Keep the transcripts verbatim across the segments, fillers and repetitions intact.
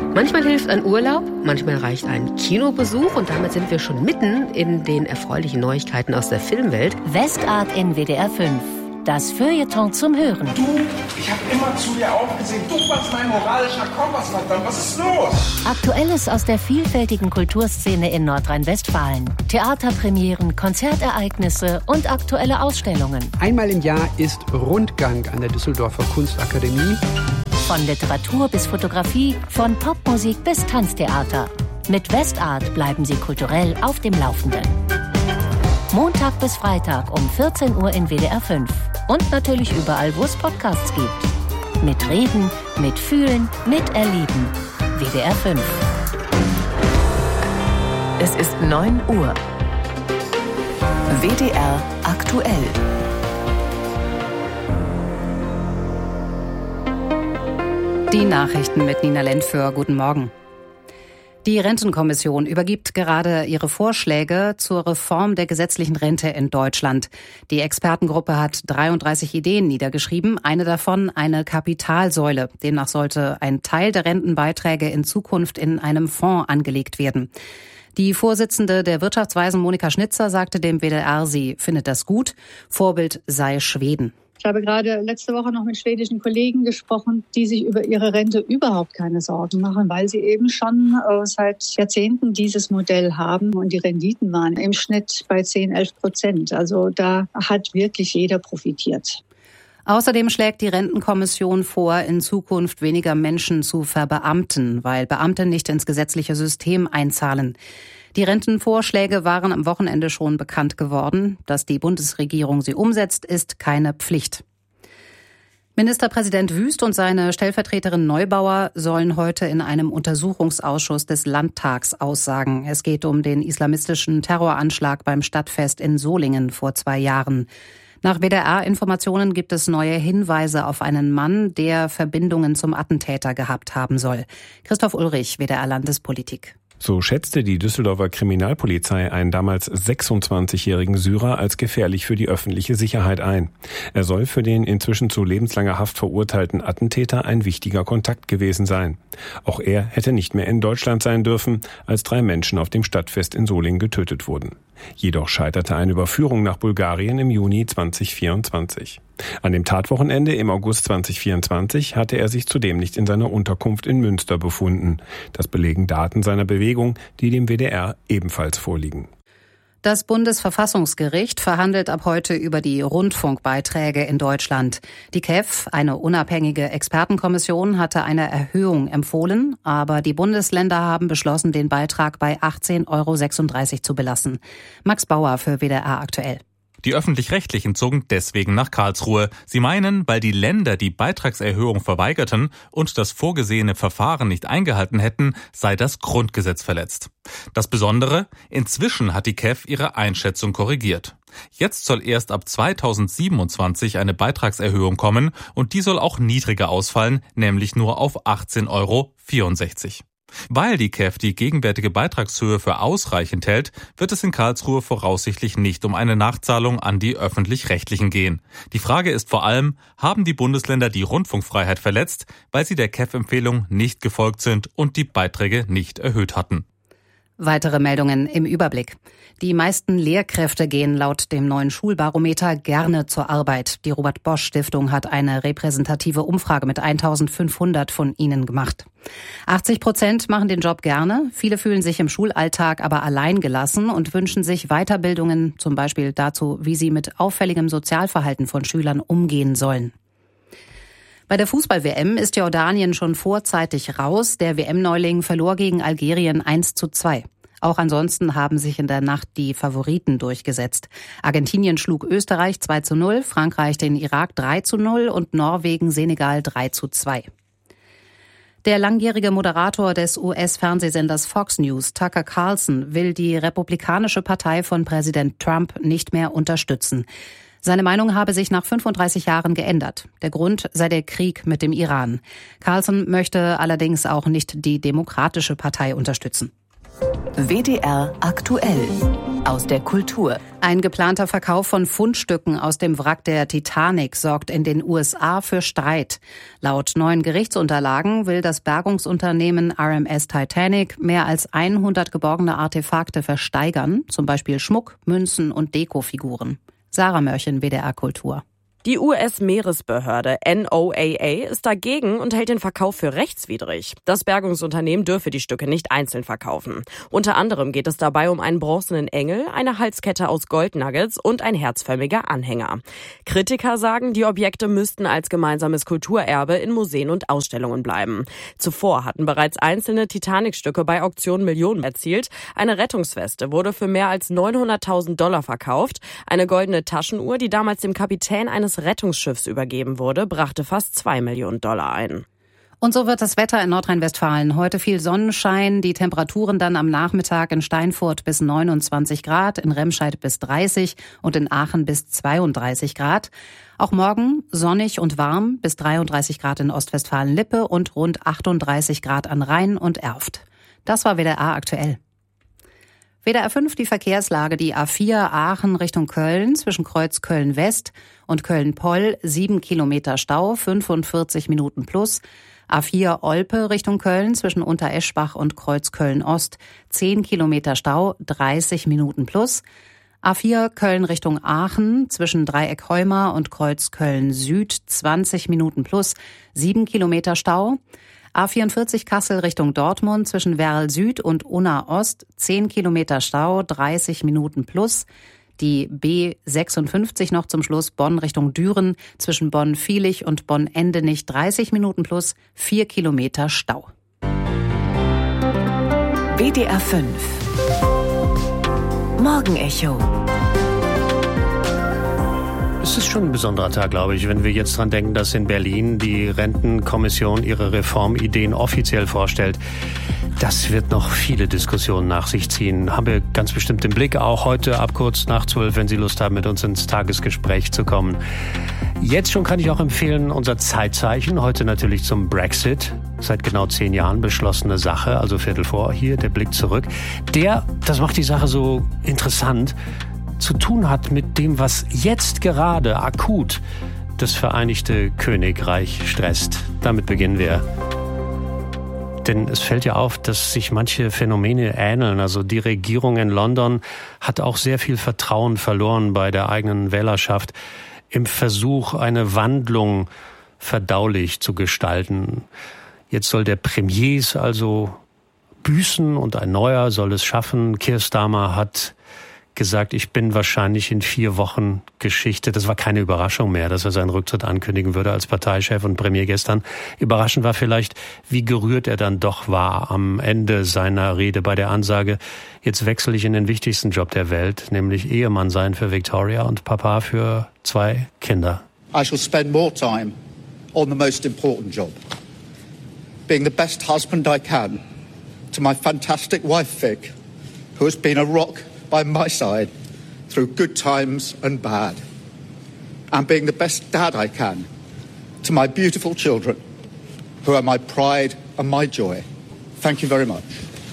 Manchmal hilft ein Urlaub, manchmal reicht ein Kinobesuch und damit sind wir schon mitten in den erfreulichen Neuigkeiten aus der Filmwelt. Westart in W D R fünf. Das Feuilleton zum Hören. Du, ich habe immer zu dir aufgesehen. Du warst mein moralischer Kompass, verdammt. Was ist los? Aktuelles aus der vielfältigen Kulturszene in Nordrhein-Westfalen. Theaterpremieren, Konzertereignisse und aktuelle Ausstellungen. Einmal im Jahr ist Rundgang an der Düsseldorfer Kunstakademie. Von Literatur bis Fotografie, von Popmusik bis Tanztheater. Mit Westart bleiben Sie kulturell auf dem Laufenden. Montag bis Freitag um vierzehn Uhr in W D R fünf. Und natürlich überall, wo es Podcasts gibt. Mit Reden, mit Fühlen, mit Erleben. W D R fünf. Es ist neun Uhr. W D R aktuell. Die Nachrichten mit Nina Lentföhr. Guten Morgen. Die Rentenkommission übergibt gerade ihre Vorschläge zur Reform der gesetzlichen Rente in Deutschland. Die Expertengruppe hat dreiunddreißig Ideen niedergeschrieben, eine davon eine Kapitalsäule. Demnach sollte ein Teil der Rentenbeiträge in Zukunft in einem Fonds angelegt werden. Die Vorsitzende der Wirtschaftsweisen Monika Schnitzer sagte dem W D R, sie findet das gut. Vorbild sei Schweden. Ich habe gerade letzte Woche noch mit schwedischen Kollegen gesprochen, die sich über ihre Rente überhaupt keine Sorgen machen, weil sie eben schon äh, seit Jahrzehnten dieses Modell haben und die Renditen waren im Schnitt bei zehn, elf Prozent. Also da hat wirklich jeder profitiert. Außerdem schlägt die Rentenkommission vor, in Zukunft weniger Menschen zu verbeamten, weil Beamte nicht ins gesetzliche System einzahlen. Die Rentenvorschläge waren am Wochenende schon bekannt geworden. Dass die Bundesregierung sie umsetzt, ist keine Pflicht. Ministerpräsident Wüst und seine Stellvertreterin Neubauer sollen heute in einem Untersuchungsausschuss des Landtags aussagen. Es geht um den islamistischen Terroranschlag beim Stadtfest in Solingen vor zwei Jahren. Nach W D R-Informationen gibt es neue Hinweise auf einen Mann, der Verbindungen zum Attentäter gehabt haben soll. Christoph Ulrich, W D R-Landespolitik. So schätzte die Düsseldorfer Kriminalpolizei einen damals sechsundzwanzigjährigen Syrer als gefährlich für die öffentliche Sicherheit ein. Er soll für den inzwischen zu lebenslanger Haft verurteilten Attentäter ein wichtiger Kontakt gewesen sein. Auch er hätte nicht mehr in Deutschland sein dürfen, als drei Menschen auf dem Stadtfest in Solingen getötet wurden. Jedoch scheiterte eine Überführung nach Bulgarien im Juni zweitausendvierundzwanzig. An dem Tatwochenende im August zweitausendvierundzwanzig hatte er sich zudem nicht in seiner Unterkunft in Münster befunden. Das belegen Daten seiner Bewegung, die dem W D R ebenfalls vorliegen. Das Bundesverfassungsgericht verhandelt ab heute über die Rundfunkbeiträge in Deutschland. Die K E F, eine unabhängige Expertenkommission, hatte eine Erhöhung empfohlen, aber die Bundesländer haben beschlossen, den Beitrag bei achtzehn Euro sechsunddreißig zu belassen. Max Bauer für W D R aktuell. Die Öffentlich-Rechtlichen zogen deswegen nach Karlsruhe. Sie meinen, weil die Länder die Beitragserhöhung verweigerten und das vorgesehene Verfahren nicht eingehalten hätten, sei das Grundgesetz verletzt. Das Besondere, inzwischen hat die K E F ihre Einschätzung korrigiert. Jetzt soll erst ab zweitausendsiebenundzwanzig eine Beitragserhöhung kommen und die soll auch niedriger ausfallen, nämlich nur auf achtzehn Euro vierundsechzig. Weil die K E F die gegenwärtige Beitragshöhe für ausreichend hält, wird es in Karlsruhe voraussichtlich nicht um eine Nachzahlung an die Öffentlich-Rechtlichen gehen. Die Frage ist vor allem, haben die Bundesländer die Rundfunkfreiheit verletzt, weil sie der K E F-Empfehlung nicht gefolgt sind und die Beiträge nicht erhöht hatten? Weitere Meldungen im Überblick. Die meisten Lehrkräfte gehen laut dem neuen Schulbarometer gerne zur Arbeit. Die Robert-Bosch-Stiftung hat eine repräsentative Umfrage mit eintausendfünfhundert von ihnen gemacht. achtzig Prozent machen den Job gerne. Viele fühlen sich im Schulalltag aber allein gelassen und wünschen sich Weiterbildungen, zum Beispiel dazu, wie sie mit auffälligem Sozialverhalten von Schülern umgehen sollen. Bei der Fußball-W M ist Jordanien schon vorzeitig raus. Der W M-Neuling verlor gegen Algerien eins zu zwei. Auch ansonsten haben sich in der Nacht die Favoriten durchgesetzt. Argentinien schlug Österreich zwei zu null, Frankreich den Irak drei zu null und Norwegen Senegal drei zu zwei. Der langjährige Moderator des U S-Fernsehsenders Fox News, Tucker Carlson, will die Republikanische Partei von Präsident Trump nicht mehr unterstützen. Seine Meinung habe sich nach fünfunddreißig Jahren geändert. Der Grund sei der Krieg mit dem Iran. Carlson möchte allerdings auch nicht die Demokratische Partei unterstützen. W D R aktuell. aus der Kultur. Ein geplanter Verkauf von Fundstücken aus dem Wrack der Titanic sorgt in den U S A für Streit. Laut neuen Gerichtsunterlagen will das Bergungsunternehmen R M S Titanic mehr als hundert geborgene Artefakte versteigern, zum Beispiel Schmuck, Münzen und Dekofiguren. Sarah Mörchen, W D R Kultur. Die U S-Meeresbehörde N O A A ist dagegen und hält den Verkauf für rechtswidrig. Das Bergungsunternehmen dürfe die Stücke nicht einzeln verkaufen. Unter anderem geht es dabei um einen bronzenen Engel, eine Halskette aus Goldnuggets und ein herzförmiger Anhänger. Kritiker sagen, die Objekte müssten als gemeinsames Kulturerbe in Museen und Ausstellungen bleiben. Zuvor hatten bereits einzelne Titanic-Stücke bei Auktionen Millionen erzielt. Eine Rettungsweste wurde für mehr als neunhunderttausend Dollar verkauft. Eine goldene Taschenuhr, die damals dem Kapitän eines Rettungsschiffs übergeben wurde, brachte fast zwei Millionen Dollar ein. Und so wird das Wetter in Nordrhein-Westfalen. Heute viel Sonnenschein, die Temperaturen dann am Nachmittag in Steinfurt bis neunundzwanzig Grad, in Remscheid bis dreißig und in Aachen bis zweiunddreißig Grad. Auch morgen sonnig und warm, bis dreiunddreißig Grad in Ostwestfalen-Lippe und rund achtunddreißig Grad an Rhein und Erft. Das war W D R aktuell. W D R fünf die Verkehrslage, die A vier Aachen Richtung Köln zwischen Kreuz Köln-West und Köln-Poll, sieben Kilometer Stau, fünfundvierzig Minuten plus. A vier Olpe Richtung Köln zwischen Untereschbach und Kreuz Köln-Ost, zehn Kilometer Stau, dreißig Minuten plus. A vier Köln Richtung Aachen zwischen Dreieck Heuma und Kreuz Köln-Süd, zwanzig Minuten plus, sieben Kilometer Stau. A vierundvierzig Kassel Richtung Dortmund zwischen Werl Süd und Unna Ost, zehn Kilometer Stau, dreißig Minuten plus. Die B sechsundfünfzig noch zum Schluss Bonn Richtung Düren zwischen Bonn-Viehlich und Bonn-Endenich, dreißig Minuten plus, vier Kilometer Stau. W D R fünf Morgenecho. Es ist schon ein besonderer Tag, glaube ich, wenn wir jetzt dran denken, dass in Berlin die Rentenkommission ihre Reformideen offiziell vorstellt. Das wird noch viele Diskussionen nach sich ziehen. Haben wir ganz bestimmt im Blick, auch heute ab kurz nach zwölf, wenn Sie Lust haben, mit uns ins Tagesgespräch zu kommen. Jetzt schon kann ich auch empfehlen, unser Zeitzeichen, heute natürlich zum Brexit. Seit genau zehn Jahren beschlossene Sache, also Viertel vor, hier der Blick zurück. Der, das macht die Sache so interessant, zu tun hat mit dem, was jetzt gerade akut das Vereinigte Königreich stresst. Damit beginnen wir. Denn es fällt ja auf, dass sich manche Phänomene ähneln. Also die Regierung in London hat auch sehr viel Vertrauen verloren bei der eigenen Wählerschaft im Versuch, eine Wandlung verdaulich zu gestalten. Jetzt soll der Premier also büßen und ein neuer soll es schaffen. Keir Starmer hat gesagt, ich bin wahrscheinlich in vier Wochen Geschichte. Das war keine Überraschung mehr, dass er seinen Rücktritt ankündigen würde als Parteichef und Premier gestern. Überraschend war vielleicht, wie gerührt er dann doch war am Ende seiner Rede bei der Ansage, jetzt wechsle ich in den wichtigsten Job der Welt, nämlich Ehemann sein für Victoria und Papa für zwei Kinder. I shall spend more time on the most important job. Being the best husband I can to my fantastic wife Vic, who has been a rock by my side through good times and bad, and being the best dad I can to my beautiful children, who are my pride and my joy. Thank you very much.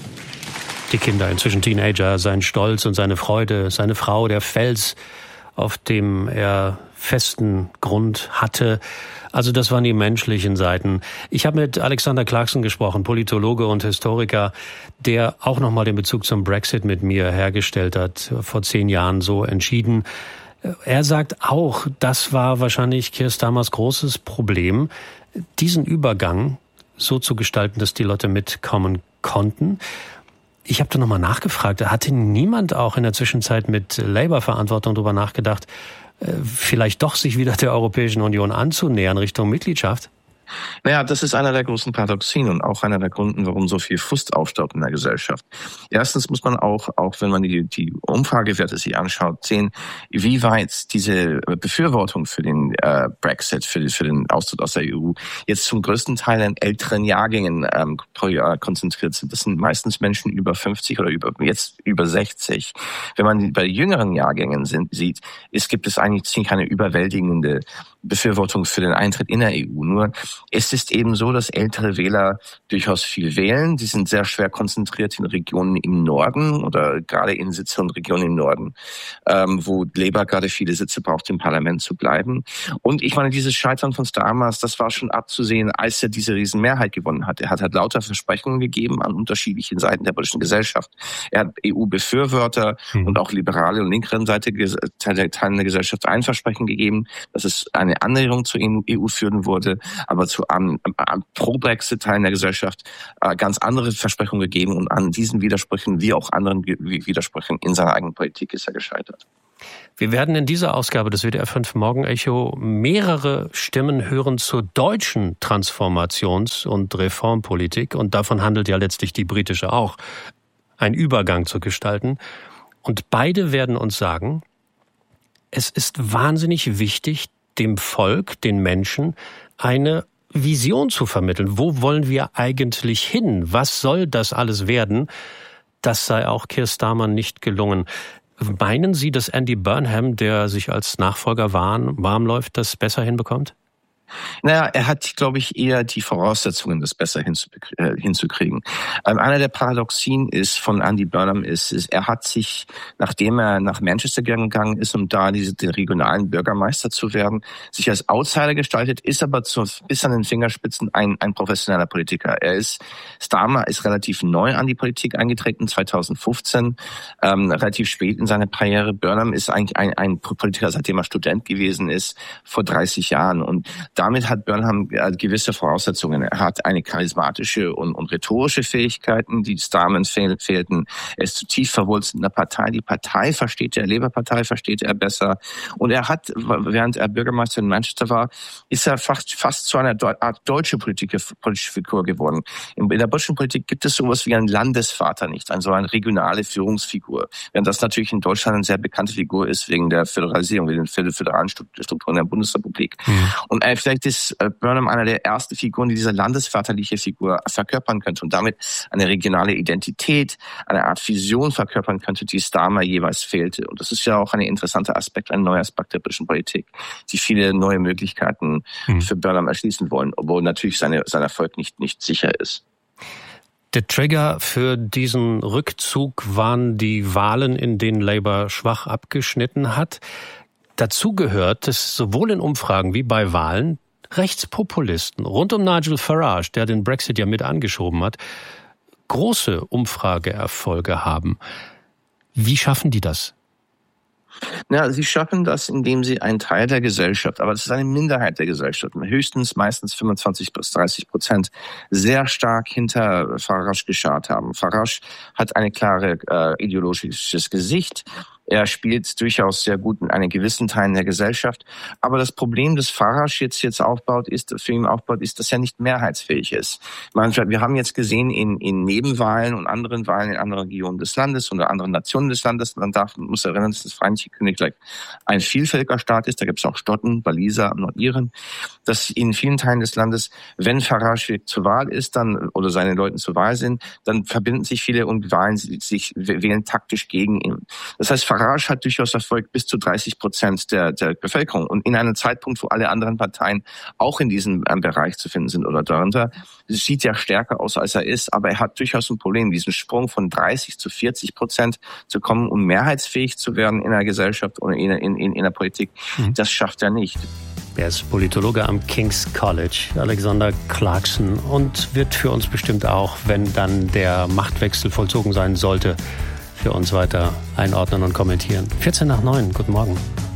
Die Kinder, inzwischen Teenager, sein Stolz und seine Freude, seine Frau, der Fels, auf dem er festen Grund hatte. Also das waren die menschlichen Seiten. Ich habe mit Alexander Clarkson gesprochen, Politologe und Historiker, der auch nochmal den Bezug zum Brexit mit mir hergestellt hat, vor zehn Jahren so entschieden. Er sagt auch, das war wahrscheinlich Keir Starmers großes Problem, diesen Übergang so zu gestalten, dass die Leute mitkommen konnten. Ich habe da nochmal nachgefragt, hatte niemand auch in der Zwischenzeit mit Labour-Verantwortung darüber nachgedacht, vielleicht doch sich wieder der Europäischen Union anzunähern Richtung Mitgliedschaft? Naja, das ist einer der großen Paradoxien und auch einer der Gründe, warum so viel Frust aufstaut in der Gesellschaft. Erstens muss man auch, auch wenn man die, die Umfragewerte sich anschaut, sehen, wie weit diese Befürwortung für den äh, Brexit, für, für den Austritt aus der E U, jetzt zum größten Teil in älteren Jahrgängen ähm, pro Jahr konzentriert sind. Das sind meistens Menschen über fünfzig oder über jetzt über sechzig. Wenn man bei jüngeren Jahrgängen sind, sieht, es gibt es eigentlich keine überwältigende Befürwortung für den Eintritt in der E U. Nur es ist eben so, dass ältere Wähler durchaus viel wählen. Die sind sehr schwer konzentriert in Regionen im Norden oder gerade in Sitze und Regionen im Norden, ähm, wo Labour gerade viele Sitze braucht, im Parlament zu bleiben. Und ich meine, dieses Scheitern von Starmer, das war schon abzusehen, als er diese Riesenmehrheit gewonnen hat. Er hat halt lauter Versprechungen gegeben an unterschiedlichen Seiten der britischen Gesellschaft. Er hat E U-Befürworter hm. und auch liberale und linkeren Seite Teilen der Gesellschaft ein Versprechen gegeben, dass es eine Annäherung zur E U führen würde, aber zu an, an Pro-Brexit-Teilen der Gesellschaft äh, ganz andere Versprechungen gegeben und an diesen Widersprüchen wie auch anderen Widersprüchen in seiner eigenen Politik ist er gescheitert. Wir werden in dieser Ausgabe des W D R fünf Morgen-Echo mehrere Stimmen hören zur deutschen Transformations- und Reformpolitik. Und davon handelt ja letztlich die britische auch, einen Übergang zu gestalten. Und beide werden uns sagen, es ist wahnsinnig wichtig, dem Volk, den Menschen, eine Vision zu vermitteln. Wo wollen wir eigentlich hin? Was soll das alles werden? Das sei auch Keir Starmer nicht gelungen. Meinen Sie, dass Andy Burnham, der sich als Nachfolger warm, warm läuft, das besser hinbekommt? Naja, er hat, glaube ich, eher die Voraussetzungen, das besser hinzukriegen. Ähm, einer der Paradoxien ist von Andy Burnham ist, ist, er hat sich, nachdem er nach Manchester gegangen ist, um da diese, den regionalen Bürgermeister zu werden, sich als Outsider gestaltet, ist aber zu, bis an den Fingerspitzen ein, ein professioneller Politiker. Er ist, Starmer ist relativ neu an die Politik eingetreten, zweitausendfünfzehn, ähm, relativ spät in seiner Karriere. Burnham ist eigentlich ein, ein Politiker, seitdem er Student gewesen ist, vor dreißig Jahren, und damit hat Burnham gewisse Voraussetzungen. Er hat eine charismatische und, und rhetorische Fähigkeiten, die Starmer fehl, fehlten. Er ist zutiefst verwurzelt in der Partei. Die Partei versteht er, Labour-Partei versteht er besser. Und er hat, während er Bürgermeister in Manchester war, ist er fast, fast zu einer Art deutsche Politik, politische Figur geworden. In, in der britischen Politik gibt es sowas wie einen Landesvater nicht, also eine regionale Führungsfigur. Während das natürlich in Deutschland eine sehr bekannte Figur ist wegen der Föderalisierung, wegen den föderalen Strukturen der Bundesrepublik. Mhm. Und er Vielleicht ist Burnham einer der ersten Figuren, die diese landesvaterliche Figur verkörpern könnte und damit eine regionale Identität, eine Art Vision verkörpern könnte, die Starmer jeweils fehlte. Und das ist ja auch ein interessanter Aspekt, ein neuer Aspekt der britischen Politik, die viele neue Möglichkeiten hm. für Burnham erschließen wollen, obwohl natürlich seine, sein Erfolg nicht, nicht sicher ist. Der Trigger für diesen Rückzug waren die Wahlen, in denen Labour schwach abgeschnitten hat. Dazu gehört, dass sowohl in Umfragen wie bei Wahlen Rechtspopulisten rund um Nigel Farage, der den Brexit ja mit angeschoben hat, große Umfrageerfolge haben. Wie schaffen die das? Ja, sie schaffen das, indem sie einen Teil der Gesellschaft, aber das ist eine Minderheit der Gesellschaft, höchstens meistens fünfundzwanzig bis dreißig Prozent, sehr stark hinter Farage geschart haben. Farage hat eine klare äh, ideologisches Gesicht. Er spielt durchaus sehr gut in einem gewissen Teil der Gesellschaft. Aber das Problem, das Farage jetzt, jetzt aufbaut, ist, für ihn aufbaut, ist, dass er nicht mehrheitsfähig ist. Wir haben jetzt gesehen in, in Nebenwahlen und anderen Wahlen in anderen Regionen des Landes oder anderen Nationen des Landes, man darf, muss erinnern, dass das Vereinigte Königreich ein vielfältiger Staat ist. Da gibt es auch Schotten, Waliser, Nordiren, dass in vielen Teilen des Landes, wenn Farage zur Wahl ist, dann, oder seine Leute zur Wahl sind, dann verbinden sich viele und Wahlen sich, wählen taktisch gegen ihn. Das heißt, Farage hat durchaus Erfolg bis zu dreißig Prozent der, der Bevölkerung. Und in einem Zeitpunkt, wo alle anderen Parteien auch in diesem ähm, Bereich zu finden sind oder darunter, sieht er stärker aus, als er ist. Aber er hat durchaus ein Problem, diesen Sprung von dreißig zu vierzig Prozent zu kommen, um mehrheitsfähig zu werden in der Gesellschaft oder in, in, in, in der Politik. Mhm. Das schafft er nicht. Er ist Politologe am King's College, Alexander Clarkson, und wird für uns bestimmt auch, wenn dann der Machtwechsel vollzogen sein sollte, für uns weiter einordnen und kommentieren. vierzehn nach neun, guten Morgen.